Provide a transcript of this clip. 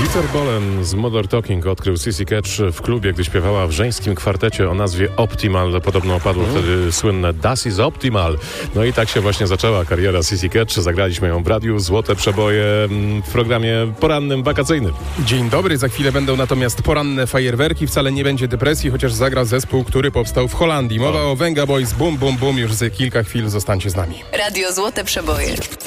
Dieter Bohlen z Modern Talking odkrył Sissy Catch w klubie, gdy śpiewała w żeńskim kwartecie o nazwie Optimal. Podobno padło wtedy słynne Das ist Optimal. No i tak się właśnie zaczęła kariera Sissy Catch. Zagraliśmy ją w radiu, złote przeboje w programie porannym, wakacyjnym. Dzień dobry, za chwilę będą natomiast poranne fajerwerki. Wcale nie będzie depresji, chociaż zagra zespół, który powstał w Holandii. Mowa o Venga Boys, Bum Bum Bum. Już za kilka chwil zostańcie z nami. Radio Złote Przeboje.